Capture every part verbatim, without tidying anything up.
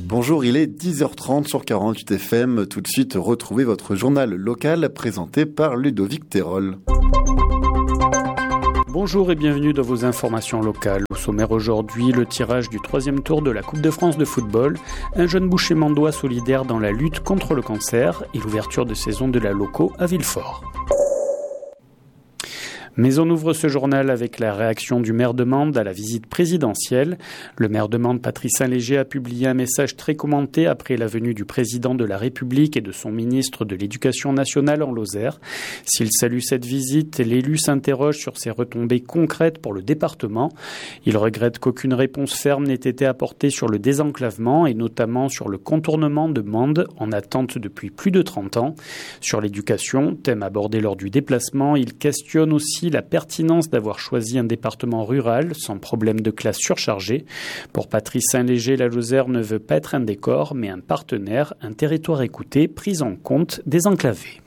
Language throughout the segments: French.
Bonjour, il est dix heures trente sur quarante-huit F M. Tout de suite, retrouvez votre journal local présenté par Ludovic Terol. Bonjour et bienvenue dans vos informations locales. Au sommaire aujourd'hui, le tirage du troisième tour de la Coupe de France de football, un jeune boucher mandois solidaire dans la lutte contre le cancer et l'ouverture de saison de la Loco à Villefort. Mais on ouvre ce journal avec la réaction du maire de Mende à la visite présidentielle. Le maire de Mende, Patrice Saint-Léger, a publié un message très commenté après la venue du président de la République et de son ministre de l'Éducation nationale en Lozère. S'il salue cette visite, l'élu s'interroge sur ses retombées concrètes pour le département. Il regrette qu'aucune réponse ferme n'ait été apportée sur le désenclavement et notamment sur le contournement de Mende en attente depuis plus de trente ans. Sur l'éducation, thème abordé lors du déplacement, il questionne aussi la pertinence d'avoir choisi un département rural sans problème de classe surchargée. Pour Patrice Saint-Léger, la Lozère ne veut pas être un décor, mais un partenaire, un territoire écouté, pris en compte, désenclavé.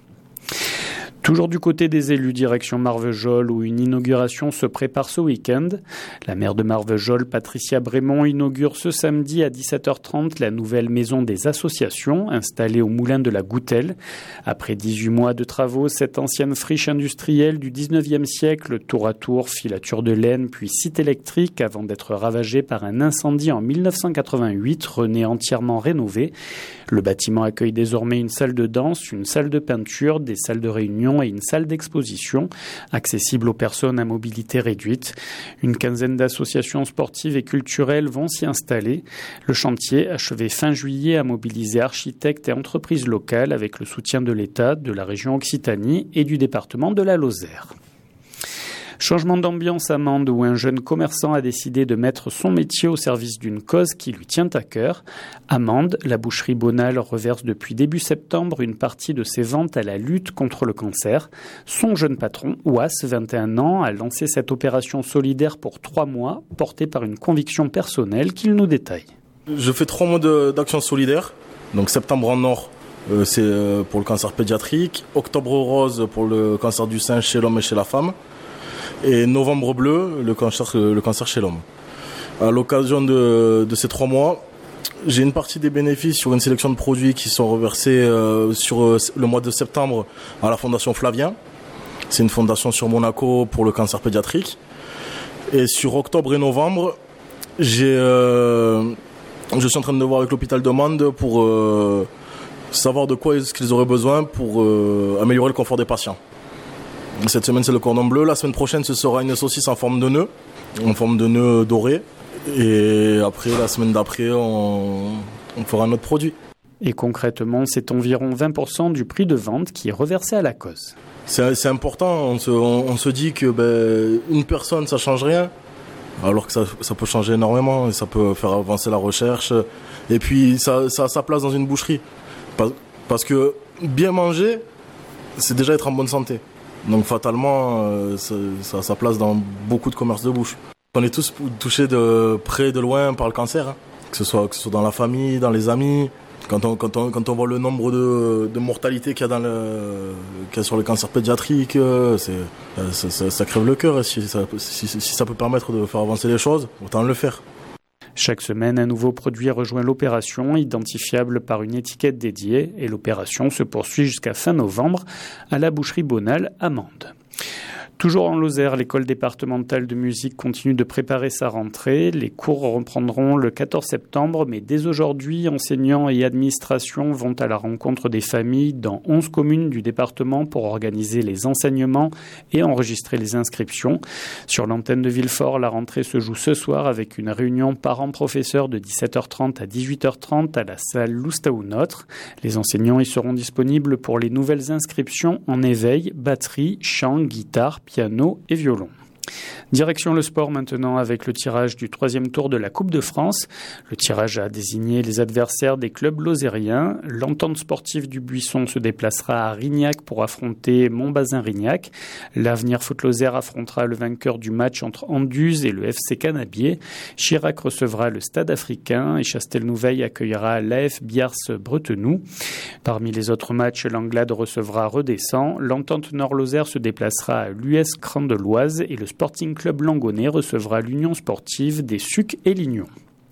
Toujours du côté des élus, direction Marvejols, où une inauguration se prépare ce week-end. La maire de Marvejols, Patricia Brémond, inaugure ce samedi à dix-sept heures trente la nouvelle maison des associations installée au moulin de la Goutelle. Après dix-huit mois de travaux, cette ancienne friche industrielle du dix-neuvième siècle, tour à tour, filature de laine, puis site électrique, avant d'être ravagée par un incendie en mille neuf cent quatre-vingt-huit, renaît entièrement rénové. Le bâtiment accueille désormais une salle de danse, une salle de peinture, des salles de réunion et une salle d'exposition accessible aux personnes à mobilité réduite. Une quinzaine d'associations sportives et culturelles vont s'y installer. Le chantier, achevé fin juillet, a mobilisé architectes et entreprises locales avec le soutien de l'État, de la région Occitanie et du département de la Lozère. Changement d'ambiance à Mende où un jeune commerçant a décidé de mettre son métier au service d'une cause qui lui tient à cœur. À Mende, la boucherie Bonal reverse depuis début septembre une partie de ses ventes à la lutte contre le cancer. Son jeune patron, Ouas, vingt et un ans, a lancé cette opération solidaire pour trois mois, portée par une conviction personnelle qu'il nous détaille. Je fais trois mois de, d'action solidaire. Donc septembre en or, euh, c'est euh, pour le cancer pédiatrique. Octobre rose pour le cancer du sein chez l'homme et chez la femme. Et novembre bleu, le cancer, le cancer chez l'homme. À l'occasion de, de ces trois mois, j'ai une partie des bénéfices sur une sélection de produits qui sont reversés euh, sur euh, le mois de septembre à la Fondation Flavien. C'est une fondation sur Monaco pour le cancer pédiatrique. Et sur octobre et novembre, j'ai, euh, je suis en train de voir avec l'hôpital de Mende pour euh, savoir de quoi est-ce qu'ils auraient besoin pour euh, améliorer le confort des patients. Cette semaine, c'est le cordon bleu. La semaine prochaine, ce sera une saucisse en forme de nœud, en forme de nœud doré. Et après, la semaine d'après, on, on fera un autre produit. Et concrètement, c'est environ vingt pour cent du prix de vente qui est reversé à la cause. C'est, c'est important. On se, on, on se dit que ben, une personne, ça change rien. Alors que ça, ça peut changer énormément. Et ça peut faire avancer la recherche. Et puis, ça, ça a sa place dans une boucherie. Parce, parce que bien manger, c'est déjà être en bonne santé. Donc fatalement, euh, ça, ça a sa place dans beaucoup de commerces de bouche. On est tous touchés de près, de loin par le cancer, hein. que ce soit, que ce soit dans la famille, dans les amis. Quand on, quand on, quand on voit le nombre de, de mortalités qu'il y a, dans le, qu'il y a sur le cancer pédiatrique, c'est, ça, ça, ça crève le cœur. Si ça, si, si ça peut permettre de faire avancer les choses, autant le faire. Chaque semaine, un nouveau produit rejoint l'opération, identifiable par une étiquette dédiée, et l'opération se poursuit jusqu'à fin novembre à la boucherie Bonal à Mende. Toujours en Lozère, l'école départementale de musique continue de préparer sa rentrée. Les cours reprendront le quatorze septembre, mais dès aujourd'hui, enseignants et administrations vont à la rencontre des familles dans onze communes du département pour organiser les enseignements et enregistrer les inscriptions. Sur l'antenne de Villefort, la rentrée se joue ce soir avec une réunion parents-professeurs de dix-sept heures trente à dix-huit heures trente à la salle Loustaou-Notre. Les enseignants y seront disponibles pour les nouvelles inscriptions en éveil, batterie, chant, guitare, piano et violon. Direction le sport maintenant avec le tirage du troisième tour de la Coupe de France. Le tirage a désigné les adversaires des clubs lozériens. L'entente sportive du Buisson se déplacera à Rignac pour affronter Montbazin-Rignac. L'Avenir Foot Lozère affrontera le vainqueur du match entre Anduze et le F C Canabier. Chirac recevra le Stade Africain et Chastelnouveil accueillera l'A F Biars-Bretenoux. Parmi les autres matchs, l'Anglade recevra Redescend. L'Entente Nord-Lozère se déplacera à l'U S Cran-de-Loise et le Sporting Club Langonnet recevra l'Union sportive des Sucs et Lignon.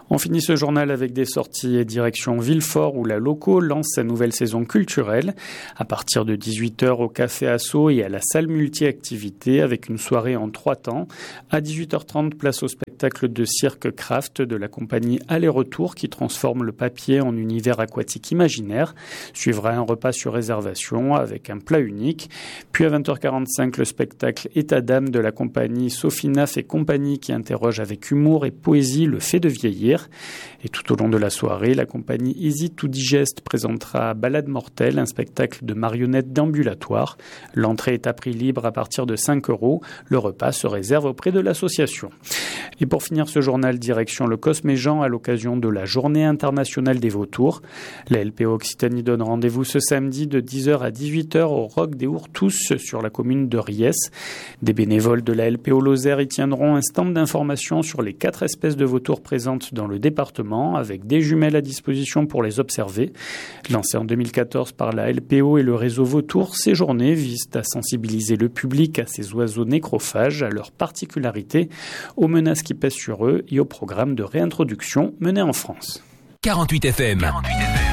On finit ce journal avec des sorties et direction Villefort où la Loco lance sa nouvelle saison culturelle. À partir de dix-huit heures au Café Asso et à la salle multi-activités avec une soirée en trois temps. À dix-huit heures trente, place au spectacle de cirque Craft de la compagnie Aller-Retour qui transforme le papier en univers aquatique imaginaire. Suivra un repas sur réservation avec un plat unique. Puis à vingt heures quarante-cinq, le spectacle État d'âme de la compagnie Sophie Naff et compagnie qui interroge avec humour et poésie le fait de vieillir. Et tout au long de la soirée, la compagnie Easy to Digest présentera Balade mortelle, un spectacle de marionnettes d'ambulatoire. L'entrée est à prix libre à partir de cinq euros. Le repas se réserve auprès de l'association. Et pour finir ce journal, direction le Cosméjean à l'occasion de la Journée internationale des vautours. La L P O Occitanie donne rendez-vous ce samedi de dix heures à dix-huit heures au Roc des Ourtous sur la commune de Riès. Des bénévoles de la L P O Lozère y tiendront un stand d'information sur les quatre espèces de vautours présentes dans le département avec des jumelles à disposition pour les observer. Lancé en deux mille quatorze par la L P O et le réseau Vautours, ces journées visent à sensibiliser le public à ces oiseaux nécrophages, à leurs particularités, aux menaces qui pèsent sur eux et au programme de réintroduction mené en France. quarante-huit F M. quarante-huit F M.